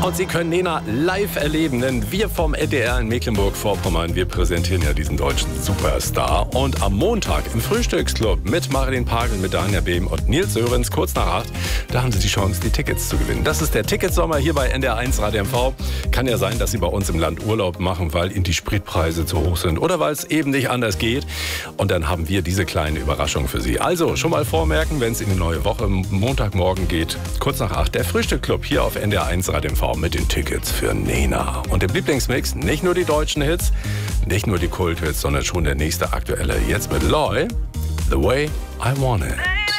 Und Sie können Nena live erleben, denn wir vom NDR in Mecklenburg-Vorpommern, wir präsentieren ja diesen deutschen Superstar. Und am Montag im Frühstücksclub mit Marilyn Pagel, mit Daniel Behm und Nils Sörensen, kurz nach 8, da haben Sie die Chance, die Tickets zu gewinnen. Das ist der Ticketsommer hier bei NDR 1 Radio MV. Kann ja sein, dass Sie bei uns im Land Urlaub machen, weil Ihnen die Spritpreise zu hoch sind oder weil es eben nicht anders geht. Und dann haben wir diese kleine Überraschung für Sie. Also schon mal vormerken, wenn es in die neue Woche Montagmorgen geht, kurz nach 8, der Frühstücksclub hier auf NDR 1 Radio MV mit den Tickets für Nena. Und im Lieblingsmix nicht nur die deutschen Hits, nicht nur die Kulthits, sondern schon der nächste aktuelle. Jetzt mit Loy, The Way I Want It.